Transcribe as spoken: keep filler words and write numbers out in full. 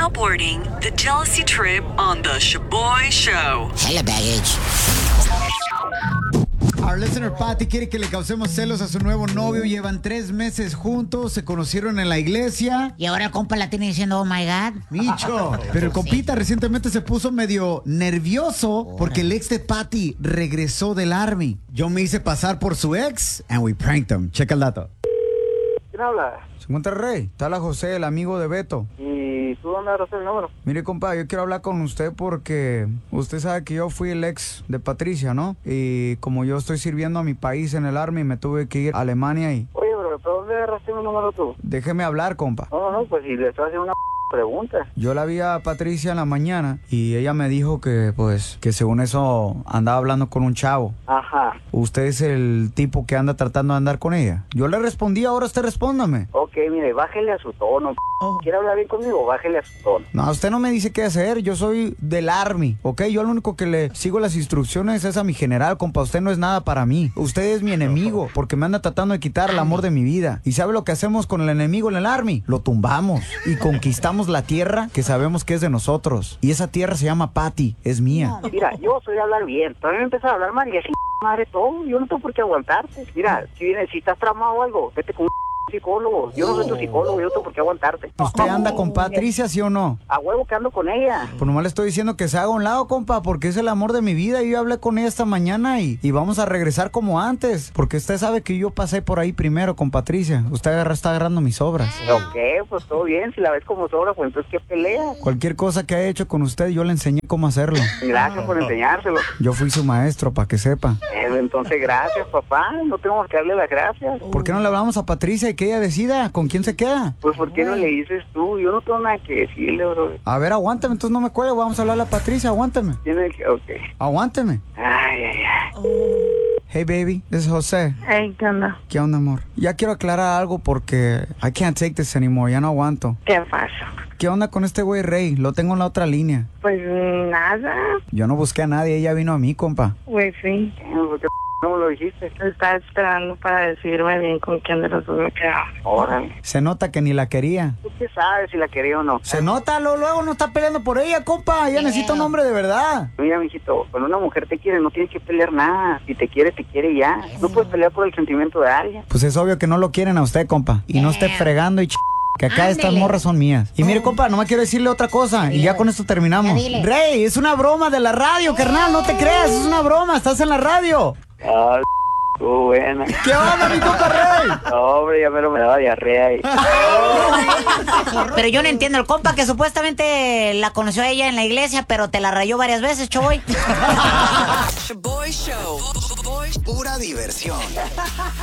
Now boarding the jealousy trip on the Shaboy Show. Hella baggage. Our listener Patty quiere que le causemos celos a su nuevo novio. Llevan tres meses juntos, se conocieron en la iglesia. Y ahora el compa la tiene diciendo, oh my God. Micho. Pero el compita recientemente se puso medio nervioso porque el ex de Patty regresó del Army. Yo me hice pasar por su ex and we pranked him. Checa el dato. ¿Quién habla? Se encuentra el Rey. Está la José, el amigo de Beto. ¿Y tú dónde agarraste el número? Mire, compa, yo quiero hablar con usted porque usted sabe que yo fui el ex de Patricia, ¿no? Y como yo estoy sirviendo a mi país en el Army, me tuve que ir a Alemania y... Oye, bro, ¿pero dónde agarraste mi número tú? Déjeme hablar, compa. No, no, no, pues si le estás haciendo una pregunta. Yo la vi a Patricia en la mañana y ella me dijo que, pues, que según eso andaba hablando con un chavo. Ajá. ¿Usted es el tipo que anda tratando de andar con ella? Yo le respondí, ahora usted respóndame. Ok, mire, bájele a su tono. Oh. ¿Quiere hablar bien conmigo? Bájele a su tono. No, usted no me dice qué hacer, yo soy del Army, ¿ok? Yo lo único que le sigo las instrucciones es a mi general, compa, usted no es nada para mí. Usted es mi enemigo, porque me anda tratando de quitar el amor de mi vida. ¿Y sabe lo que hacemos con el enemigo en el Army? Lo tumbamos y conquistamos la tierra que sabemos que es de nosotros. Y esa tierra se llama Patty, es mía. Mira, yo soy de hablar bien. Todavía me empiezas a hablar mal y así, madre, todo. Yo no tengo por qué aguantarte. Mira, si vienes, si estás tramado o algo, vete con un psicólogo. Yo no soy tu psicólogo, yo no tengo por qué aguantarte. ¿Usted anda con Patricia, sí o no? A huevo que ando con ella. Pues nomás le estoy diciendo que se haga a un lado, compa, porque es el amor de mi vida. Yo hablé con ella esta mañana y, y vamos a regresar como antes. Porque usted sabe que yo pasé por ahí primero con Patricia. Usted agarra, está agarrando mis obras. Ok, pues todo bien. Si la ves como sobra, pues entonces ¿qué pelea? Cualquier cosa que haya hecho con usted, yo le enseñé cómo hacerlo. Gracias por enseñárselo. Yo fui su maestro, para que sepa. Eh, entonces, gracias, papá. No tengo que darle las gracias. ¿Por qué no le hablamos a Patricia y que ella decida con quién se queda? Pues, ¿por qué no le dices tú? Yo no tengo nada que decirle, bro. A ver, aguántame, entonces no me cuelgue. Vamos a hablarle a Patricia, aguántame. Tiene que... Ok. Aguántame. Ay, ay, ay. Hey, baby, this is José. Hey, ¿qué onda? ¿Qué onda, amor? Ya quiero aclarar algo porque I can't take this anymore, ya no aguanto. ¿Qué pasa? ¿Qué onda con este güey Rey? Lo tengo en la otra línea. Pues nada, Yo no busqué a nadie, ella vino a mí, compa. pues sí. ¿Por qué no me lo dijiste? Estaba esperando para decirme bien con quién de los dos me quedaba. Órale. Se nota que ni la quería. ¿Tú qué sabes si la quería o no? Se nota, lo- luego no está peleando por ella, compa. Ella necesita un hombre de verdad. Mira, mijito, cuando una mujer te quiere no tienes que pelear nada. Si te quiere, te quiere ya. No puedes pelear por el sentimiento de alguien. Pues es obvio que no lo quieren a usted, compa. Y no esté fregando y ch... que acá estas morras son mías. Y mire, compa, nomás quiero decirle otra cosa. Y ya con esto terminamos. Rey, es una broma de la radio, carnal. No te creas, es una broma. Estás en la radio. Ah, estuvo buena. ¿Qué onda, mi compa Rey? No, hombre, ya me lo me daba diarrea ahí. Pero yo no entiendo, el compa que supuestamente la conoció a ella en la iglesia, pero te la rayó varias veces, choboy. Shaboy Show. Pura diversión.